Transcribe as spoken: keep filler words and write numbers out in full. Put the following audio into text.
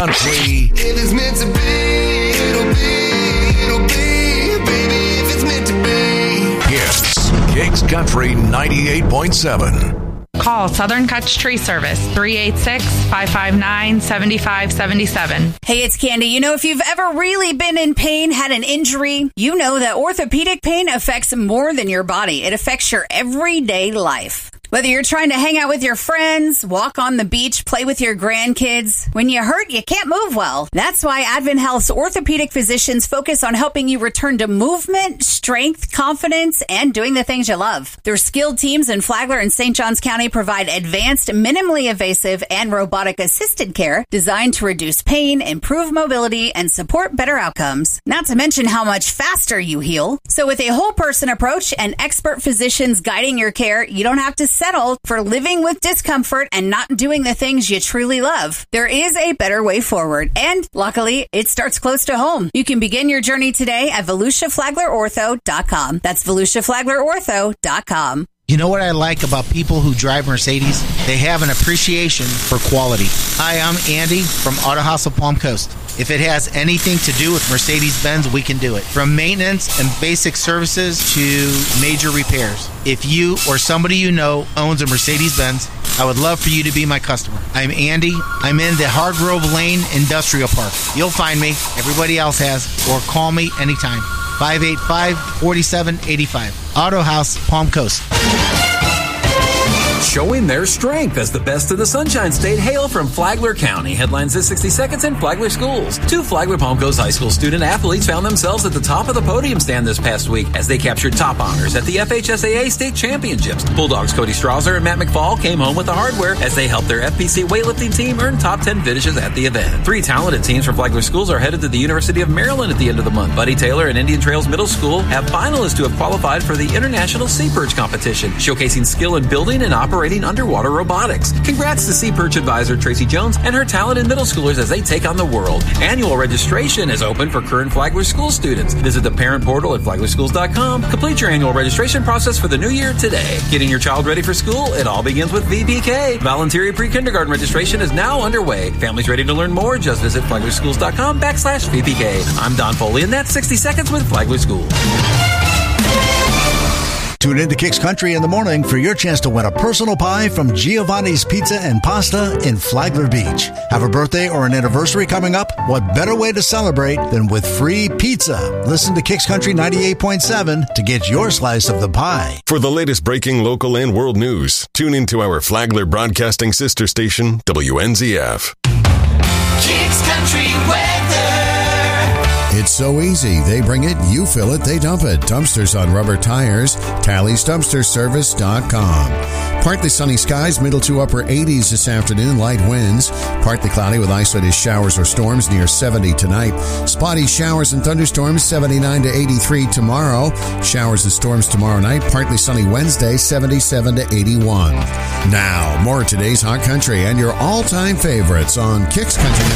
Country. If it's meant to be, it'll be, it'll be, baby, if it's meant to be. Yes, Kicks Country ninety-eight point seven. Call Southern Kutch Tree Service, three eight six, five five nine, seven five seven seven. Hey, it's Candy. You know, if you've ever really been in pain, had an injury, you know that orthopedic pain affects more than your body. It affects your everyday life. Whether you're trying to hang out with your friends, walk on the beach, play with your grandkids, when you hurt, you can't move well. That's why Advent Health's orthopedic physicians focus on helping you return to movement, strength, confidence, and doing the things you love. Their skilled teams in Flagler and Saint Johns County provide advanced, minimally invasive, and robotic-assisted care designed to reduce pain, improve mobility, and support better outcomes. Not to mention how much faster you heal. So with a whole-person approach and expert physicians guiding your care, you don't have to settle for living with discomfort and not doing the things you truly love. There is a better way forward, and luckily, it starts close to home. You can begin your journey today at Volusia Flagler Ortho dot com. That's Volusia Flagler Ortho dot com. You know what I like about people who drive Mercedes? They have an appreciation for quality. Hi, I'm Andy from Auto House of Palm Coast. If it has anything to do with Mercedes-Benz, we can do it. From maintenance and basic services to major repairs. If you or somebody you know owns a Mercedes-Benz, I would love for you to be my customer. I'm Andy. I'm in the Hargrove Lane Industrial Park. You'll find me. Everybody else has. Or call me anytime. five eight five, four seven eight five. Auto House, Palm Coast. Showing their strength as the best of the Sunshine State hail from Flagler County. Headlines this sixty seconds in Flagler schools. Two Flagler Palm Coast High School student athletes found themselves at the top of the podium stand this past week as they captured top honors at the F H S A A State Championships. Bulldogs Cody Strauser and Matt McFall came home with the hardware as they helped their F P C weightlifting team earn top ten finishes at the event. Three talented teams from Flagler schools are headed to the University of Maryland at the end of the month. Buddy Taylor and Indian Trails Middle School have finalists who have qualified for the International Sea Perch Competition, showcasing skill in building and operating underwater robotics. Congrats to Sea Perch advisor Tracy Jones and her talented middle schoolers as they take on the world. Annual registration is open for current Flagler school students. Visit the parent portal at flagler schools dot com. Complete your annual registration process for the new year today. Getting your child ready for school? It all begins with V P K. Voluntary pre-kindergarten registration is now underway. Families ready to learn more? Just visit flagler schools dot com backslash V P K. I'm Don Foley, and that's sixty seconds with Flagler Schools. Tune in to Kicks Country in the morning for your chance to win a personal pie from Giovanni's Pizza and Pasta in Flagler Beach. Have a birthday or an anniversary coming up? What better way to celebrate than with free pizza? Listen to Kicks Country ninety-eight point seven to get your slice of the pie. For the latest breaking local and world news, tune in to our Flagler Broadcasting sister station, W N Z F. Kicks Country weather. It's so easy. They bring it, you fill it, they dump it. Dumpsters on rubber tires. Tally's Dumpster Service dot com. Partly sunny skies, middle to upper eighties this afternoon. Light winds. Partly cloudy with isolated showers or storms near seventy tonight. Spotty showers and thunderstorms, seventy-nine to eighty-three tomorrow. Showers and storms tomorrow night. Partly sunny Wednesday, seventy-seven to eighty-one. Now, more of today's Hot Country and your all-time favorites on Kicks Country.